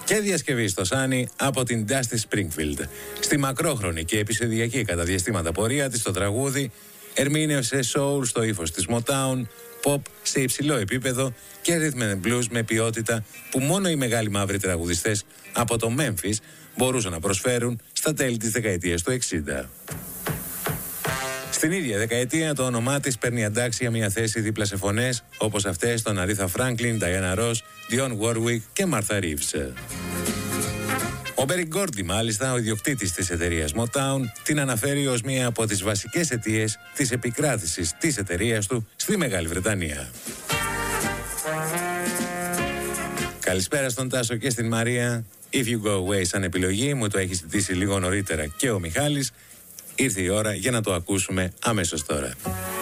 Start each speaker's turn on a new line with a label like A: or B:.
A: Και διασκευή στο Sunny από την Dusty Springfield. Στη μακρόχρονη και επεισοδιακή κατά διαστήματα πορεία της, το τραγούδι ερμήνευσε soul στο ύφος της Motown, pop σε υψηλό επίπεδο και rhythm and blues με ποιότητα που μόνο οι μεγάλοι μαύροι τραγουδιστές από το Memphis μπορούσαν να προσφέρουν στα τέλη της δεκαετίας του 60. Στην ίδια δεκαετία το όνομά της παίρνει αντάξια μια θέση δίπλα σε φωνές όπως αυτές των Aretha Franklin, Diana Ross, Dionne Warwick και Martha Reeves. Ο Berry Gordy, μάλιστα, ο ιδιοκτήτης της εταιρείας Motown, την αναφέρει ως μία από τις βασικές αιτίες της επικράτησης της εταιρείας του στη Μεγάλη Βρετανία. Καλησπέρα στον Τάσο και στην Μαρία. If you go away σαν επιλογή, μου το έχει ζητήσει λίγο νωρίτερα και ο Μιχάλης. Ήρθε η ώρα για να το ακούσουμε αμέσως τώρα.